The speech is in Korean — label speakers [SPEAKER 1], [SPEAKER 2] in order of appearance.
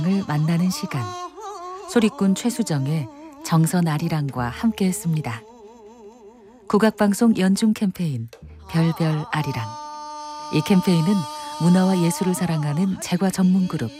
[SPEAKER 1] 을 만나는 시간. 소리꾼 최수정의 정선 아리랑과 함께했습니다. 국악방송 연중 캠페인 별별 아리랑. 이 캠페인은 문화와 예술을 사랑하는 제과 전문 그룹